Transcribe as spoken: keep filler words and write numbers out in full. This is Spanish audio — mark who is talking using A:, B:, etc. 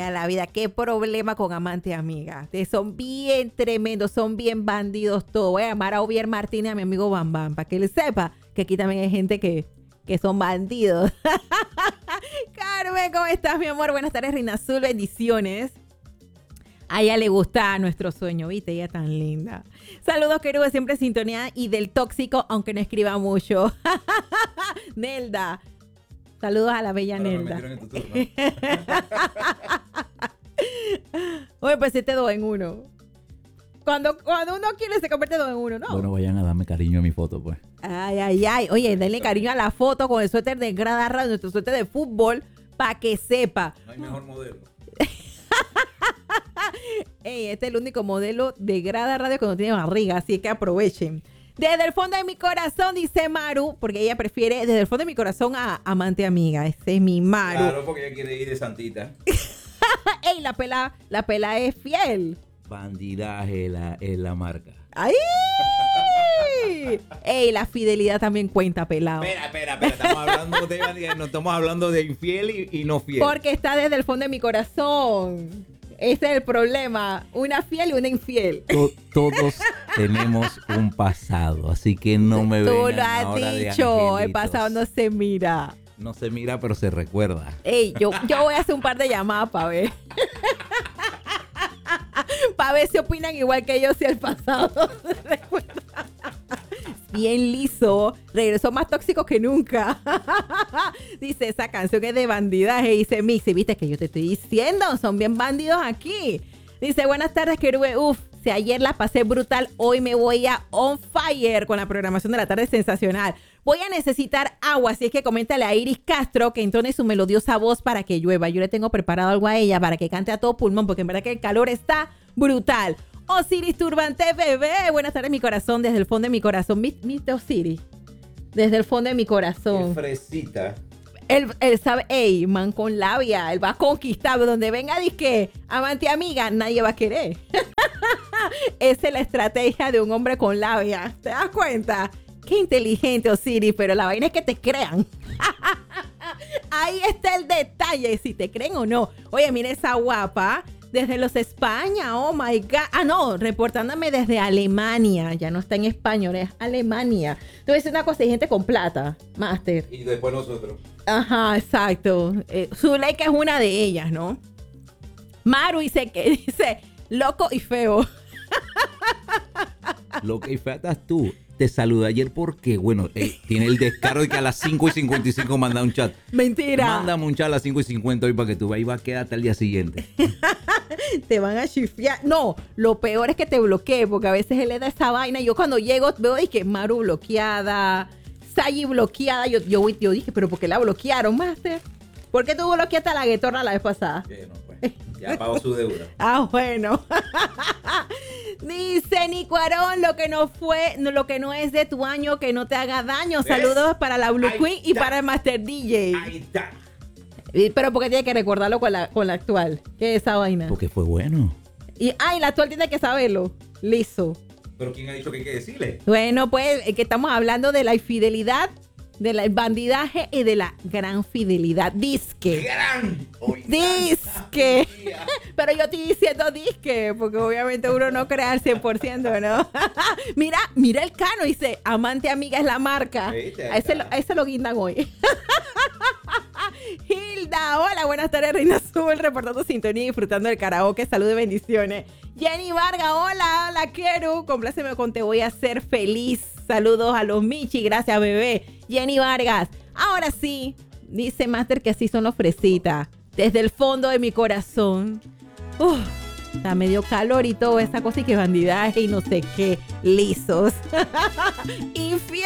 A: vida, la vida. Qué problema con amante amiga. Ustedes son bien tremendos, son bien bandidos todos. Voy a llamar a Ovier Martínez, a mi amigo Bam Bam, para que él sepa que aquí también hay gente que, que son bandidos. Carmen, ¿cómo estás, mi amor? Buenas tardes, Reina Azul, bendiciones. A ella le gusta nuestro sueño, ¿viste? Ella tan linda. Saludos, queridos, siempre en sintonía y del tóxico, aunque no escriba mucho. Nelda. Saludos a la bella Ahora Nelda. Me en tu turno. Oye, pues este dos en uno. Cuando, cuando uno quiere se convierte dos en uno, ¿no?
B: Bueno, vayan a darme cariño a mi foto, pues.
A: Ay, ay, ay. Oye, denle cariño a la foto con el suéter de Grada Radio, nuestro suéter de fútbol, para que sepa.
C: No hay mejor modelo.
A: Ey, este es el único modelo de Grada Radio que no tiene barriga, así que aprovechen. Desde el fondo de mi corazón, dice Maru, porque ella prefiere desde el fondo de mi corazón a amante amiga. Ese es mi Maru.
C: Claro, porque ella quiere ir de santita.
A: Ey, la pela, la pela es fiel.
B: Bandidaje la, es la marca.
A: ¡Ay! Ey, la fidelidad también cuenta, pelado.
C: Espera, espera, espera. Estamos hablando de, no estamos hablando de infiel y, y no fiel.
A: Porque está desde el fondo de mi corazón. Ese es el problema. Una fiel y una infiel.
B: To- todos tenemos un pasado, así que no me vengan
A: Tú lo has
B: ahora
A: dicho.
B: de
A: El pasado no se mira.
B: No se mira, pero se recuerda.
A: Ey, yo, yo voy a hacer un par de llamadas para ver. Para ver si opinan igual que yo si el pasado se recuerda. Bien liso. Regresó más tóxico que nunca. Dice, esa canción es de bandidaje. Dice, Mixi, viste que yo te estoy diciendo. Son bien bandidos aquí. Dice, buenas tardes, querube. Uf, si ayer la pasé brutal, hoy me voy a on fire con la programación de la tarde sensacional. Voy a necesitar agua, así es que coméntale a Iris Castro que entone su melodiosa voz para que llueva. Yo le tengo preparado algo a ella para que cante a todo pulmón, porque en verdad que el calor está brutal. Osiris Turbante, bebé. Buenas tardes, mi corazón, desde el fondo de mi corazón. ¿Viste, Osiris? Desde el fondo de mi corazón.
C: Qué fresita.
A: Él, él sabe, ey, man con labia, él va a conquistar. Donde venga, disque, amante amiga, nadie va a querer. Esa es la estrategia de un hombre con labia. ¿Te das cuenta? Qué inteligente, Osiris, pero la vaina es que te crean. Ahí está el detalle, si te creen o no. Oye, mira esa guapa. Desde los España, oh my God. Ah, no, reportándome desde Alemania. Ya no está en español, es Alemania. Te voy a decir una cosa, hay gente con plata, Master.
C: Y después nosotros.
A: Ajá, exacto. Eh, Zuleika es una de ellas, ¿no? Maru dice que dice loco y feo.
B: Lo que faltas tú. Te saludé ayer porque, bueno, eh, tiene el descaro de que a las cinco y cincuenta y cinco manda un chat.
A: Mentira.
B: Mándame un chat a las cinco y cincuenta hoy para que tú veas y va a quedar hasta el día siguiente.
A: Te van a chifiar. No, lo peor es que te bloquee, porque a veces él le da esa vaina. Yo cuando llego veo y que Maru bloqueada, Sayi bloqueada. Yo, yo, yo dije, ¿pero por qué la bloquearon, Master? ¿Por qué tú bloqueaste a la guetorra la vez pasada?
C: Sí, no, pues. Ya pagó su deuda.
A: Ah, bueno. Dice Nicuarón, lo que no fue, no, lo que no es de tu año, que no te haga daño. ¿Ves? Saludos para la Blue Ahí Queen está. Y para el Master D J.
C: Ahí está.
A: Pero porque tiene que recordarlo con la, con la actual. ¿Qué es esa vaina?
B: Porque fue bueno.
A: Y, ay, la actual tiene que saberlo. Listo.
C: ¿Pero quién ha dicho que hay que decirle?
A: Bueno, pues, que estamos hablando de la infidelidad, de la bandidaje y de la gran fidelidad. Disque.
C: ¡Gran! Hoy
A: Disque. Pero yo estoy diciendo disque, porque obviamente uno no crea al cien por ciento, ¿no? Mira, mira el Cano, dice, amante amiga es la marca. A ese, lo, a ese lo guindan hoy. Hilda, hola, buenas tardes, Reina Azul, reportando sintonía y disfrutando del karaoke. Salud y bendiciones. Jenny Vargas, hola, la quiero. Compláceme con Te Voy a Hacer Feliz. Saludos a los Michi, gracias, bebé. Jenny Vargas. Ahora sí, dice Master que así son los fresitas. Desde el fondo de mi corazón. Uf, está medio calor y todo esa cosa y que bandidaje y no sé qué. Lisos. Infiel.